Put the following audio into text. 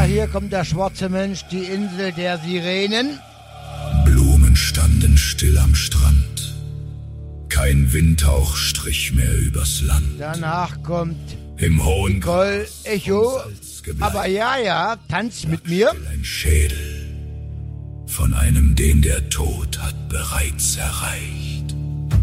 hier kommt der schwarze Mensch, die Insel der Sirenen. Blumen standen still am Strand. Kein Windhauch strich mehr übers Land. Danach kommt Im hohen Nicole Echo. Salzgebleib Aber ja, tanz mit mir. ein Schädel von einem, den der Tod hat bereits erreicht.